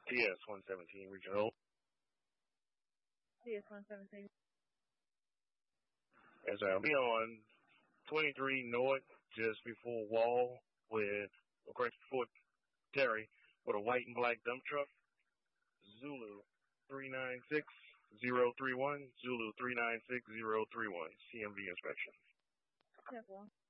TS-117 Regional. TS-117. Yes, I'll be on 23 North, just before Wall, with, before Terry, with a white and black dump truck. Zulu 396031, Zulu 396031, CMV inspection. 10-4.